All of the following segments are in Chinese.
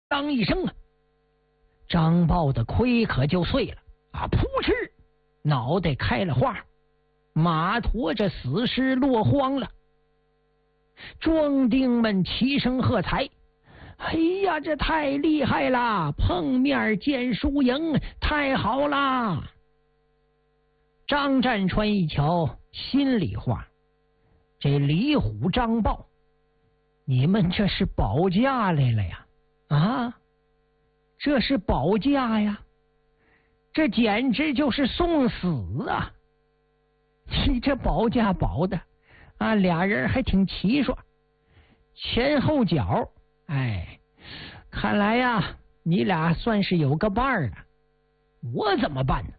当一声啊，张豹的盔可就碎了啊！扑哧，脑袋开了花，马驮着死尸落荒了。庄丁们齐声喝彩：“哎呀，这太厉害了！碰面见输赢，太好啦！”张占川一瞧，心里话：这李虎、张豹，你们这是保驾来了呀？啊，这是保驾呀！这简直就是送死啊！你这保驾保的啊，俩人还挺齐刷，前后脚，哎，看来呀，你俩算是有个伴儿了。我怎么办呢？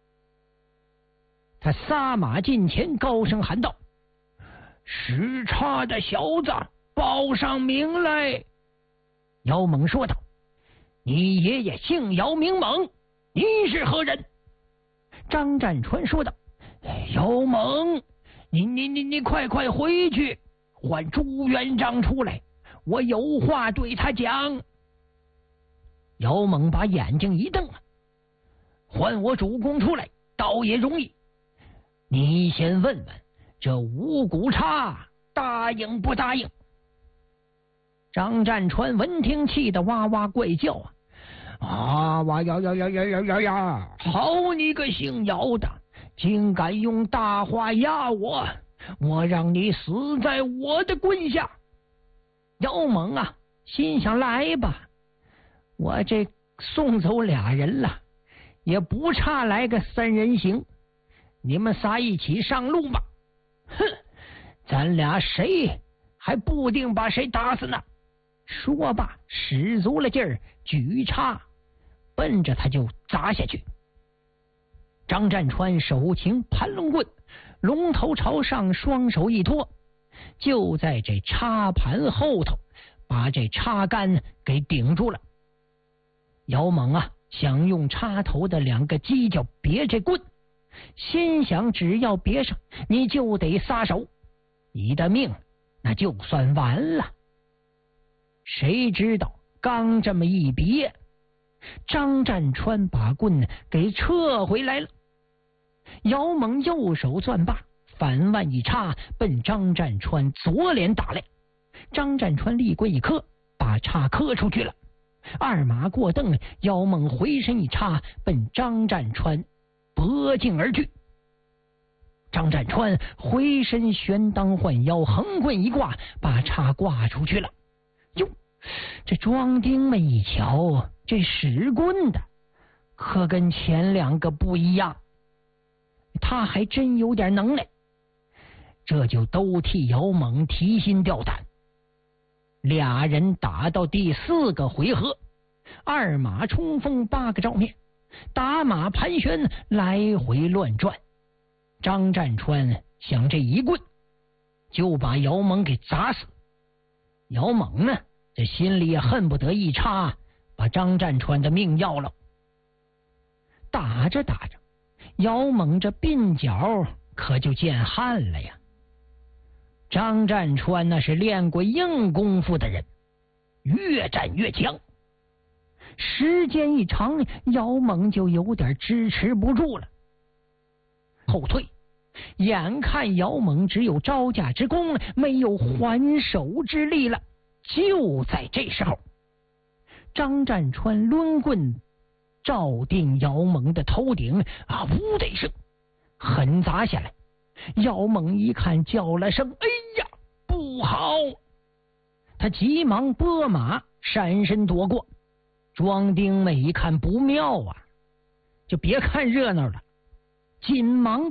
他撒马近前，高声喊道：“识差的小子，报上名来！”姚猛说道：“你爷爷姓姚，名猛，你是何人？”张占川说道：“姚猛，你快回去，唤朱元璋出来，我有话对他讲。”姚猛把眼睛一瞪：“唤我主公出来，倒也容易。你先问问这五谷叉答应不答应？”张占川闻听，气得哇哇怪叫啊！哇呀！好你个姓姚的，竟敢用大话压我！我让你死在我的棍下！姚猛啊，心想来吧，我这送走俩人了，也不差来个三人行。你们仨一起上路吧！哼，咱俩谁还不定把谁打死呢！说罢，使足了劲儿，举叉奔着他就砸下去。张占川手擎盘龙棍，龙头朝上，双手一托，就在这叉盘后头把这叉杆给顶住了。姚猛啊，想用叉头的两个犄角别这棍，心想只要别上，你就得撒手，你的命那就算完了。谁知道刚这么一别，张占川把棍给撤回来了。姚猛右手攥把，反腕一插，奔张占川左脸打来。张占川立棍一磕，把叉磕出去了。二马过蹬，姚猛回身一插，奔张占川脖颈而去。张占川回身旋当换腰，横棍一挂，把叉挂出去了。哟，这庄丁们一瞧，这使棍的可跟前两个不一样，他还真有点能耐，这就都替姚猛提心吊胆。俩人打到第4个回合，二马冲锋，8个照面，打马盘旋，来回乱转。张占川想这一棍就把姚猛给砸死。姚猛呢，这心里也恨不得一插把张占川的命要了。打着打着，姚猛这鬓角可就见汗了呀。张占川那是练过硬功夫的人，越战越强。时间一长，姚猛就有点支持不住了，后退。眼看姚猛只有招架之功，没有还手之力了。就在这时候，张占川抡棍照定姚猛的头顶啊！呜的一声，狠砸下来。姚猛一看，叫了声：“哎呀，不好！”他急忙拨马闪身躲过。庄丁们一看不妙啊，就别看热闹了，紧忙